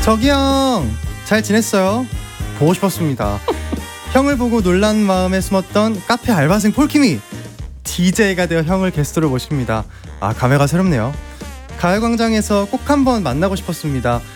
저기 형, 잘 지냈어요? 보고 싶었습니다. 형을 보고 놀란 마음에 숨었던 카페 알바생 폴킴이 DJ가 되어 형을 게스트로 모십니다. 아, 감회가 새롭네요. 가을광장에서 꼭 한번 만나고 싶었습니다.